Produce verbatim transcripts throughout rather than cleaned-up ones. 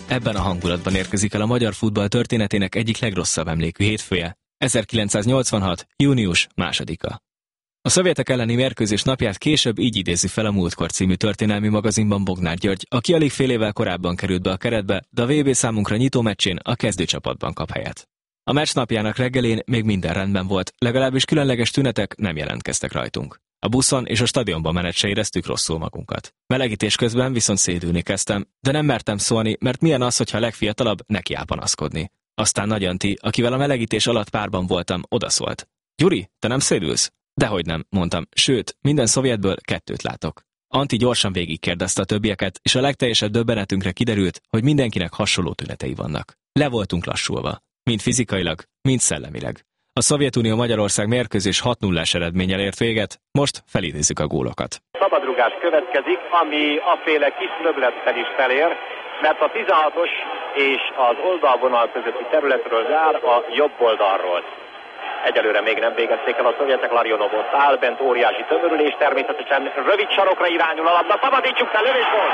Ebben a hangulatban érkezik el a magyar futball történetének egyik legrosszabb emlékű hétfője, ezerkilencszáznyolcvanhat. június másodika. A szovjetek elleni mérkőzés napját később így idézi fel a Múltkor című történelmi magazinban Bognár György, aki alig fél évvel korábban került be a keretbe, de a vé bé számunkra nyitó meccsén a kezdőcsapatban kap helyet. A meccs napjának reggelén még minden rendben volt, legalábbis különleges tünetek nem jelentkeztek rajtunk. A buszon és a stadionban menet se éreztük rosszul magunkat. Melegítés közben viszont szédülni kezdtem, de nem mertem szólni, mert milyen az, hogyha a legfiatalabb neki áll panaszkodni. Aztán Nagy Antti, akivel a melegítés alatt párban voltam, odaszólt. Gyuri, te nem szédülsz? Dehogy nem, mondtam, sőt, minden szovjetből kettőt látok. Antti gyorsan végigkérdezte a többieket, és a legteljesebb döbbenetünkre kiderült, hogy mindenkinek hasonló tünetei vannak. Le voltunk lassulva, mind fizikailag, mind szellemileg. A Szovjetunió Magyarország mérkőzés hat nullás eredménnyel ért véget, most felidézzük a gólokat. Szabadrugás következik, ami aféle kis szöglettel is felér, mert a tizenhatos és az oldalvonal közötti területről jár a jobb oldalról. Egyelőre még nem végezték el a szovjetek, Larionov ott áll, bent óriási tömörülés, természetesen rövid sarokra irányul a labda, szabadítsuk fel, lövés volt!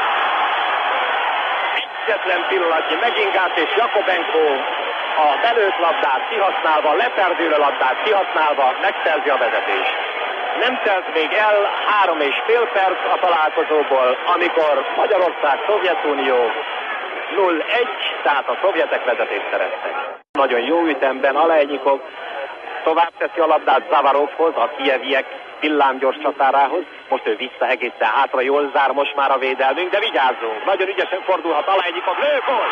Egyetlen pillanatnyi megingás, és Jakobenko a belőtt labdát kihasználva, leperdülő labdát kihasználva megszerzi a vezetést. Nem telt még el három és fél perc a találkozóból, amikor Magyarország, Szovjetunió nulla egy, tehát a szovjetek vezetést szereztek. Nagyon jó ütemben Alejnyikov tovább teszi a labdát Zavarovhoz, a kijeviek villámgyors csatárához. Most ő vissza egészen hátra, jól zár most már a védelmünk, de vigyázzunk, nagyon ügyesen fordulhat Alejnyikov, lő gól!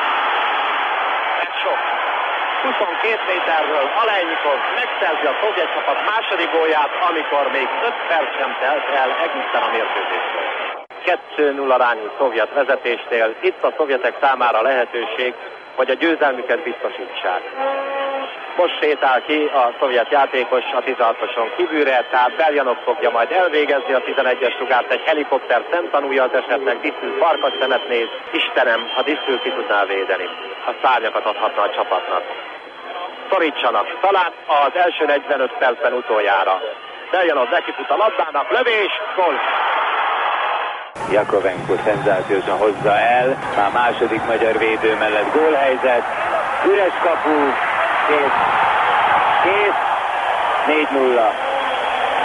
Ez sok. huszonkét méterről Alejnyikov megszerzi a szovjet csapat második gólját, amikor még öt perc sem telt el egészen a mérkőzésről. kettő null arányú szovjet vezetésnél itt a szovjetek számára lehetőség, hogy a győzelmüket biztosítsák. Most sétál ki a szovjet játékos a tizenhatoson kívülre, tehát Beljanov fogja majd elvégezni a tizenegyes sugárt, egy helikopter szemtanúja az esetnek, Disztül farkas szemet néz, Istenem, ha Disztül ki tudná védeni. A szárnyakat adhatna a csapatnak. Szorítsanak, talán az első negyvenöt percben utoljára. Beljanov nekifut a labdának, lövés, gól! Jakobenko szenzációsan hozza el, már második magyar védő mellett gólhelyzet, üres kapu, kész, kész, négy nulla.